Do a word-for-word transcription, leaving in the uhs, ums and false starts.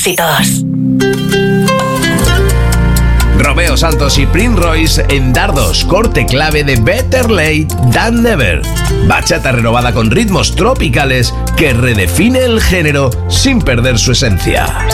éxitos. Romeo Santos y Prince Royce en Dardos, corte clave de Better Late Than Never. Bachata renovada con ritmos tropicales que redefine el género sin perder su esencia.